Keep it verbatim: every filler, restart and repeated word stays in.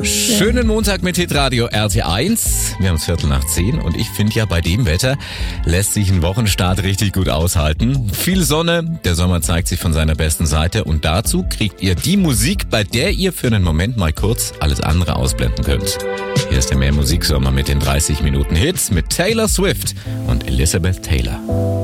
Schönen Montag mit Hitradio R T eins. Wir haben es Viertel nach zehn und ich finde ja, bei dem Wetter lässt sich ein Wochenstart richtig gut aushalten. Viel Sonne, der Sommer zeigt sich von seiner besten Seite und dazu kriegt ihr die Musik, bei der ihr für einen Moment mal kurz alles andere ausblenden könnt. Hier ist der Mehr Musiksommer mit den dreißig Minuten Hits mit Taylor Swift und Elizabeth Taylor.